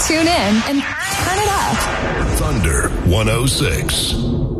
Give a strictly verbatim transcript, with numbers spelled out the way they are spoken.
Tune in and turn it up. Thunder one oh six.